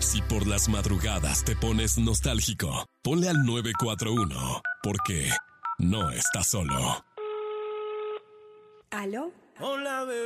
Si por las madrugadas te pones nostálgico, ponle al 941, porque no estás solo. ¿Aló? Hola, bebé.